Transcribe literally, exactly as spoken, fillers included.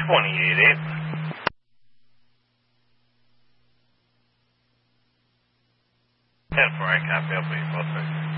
twenty-eight eight. ten four, I copy. I'll please,